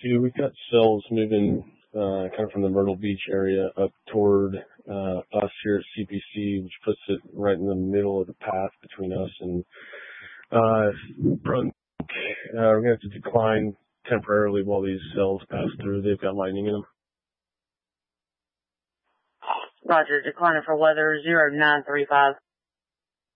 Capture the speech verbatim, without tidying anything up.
two. We've got cells moving uh, kind of from the Myrtle Beach area up toward uh, us here at C P C, which puts it right in the middle of the path between us and uh, Brunswick. Uh, we're going to have to decline temporarily while these cells pass through. They've got lightning in them. Roger, declining for weather zero nine three five.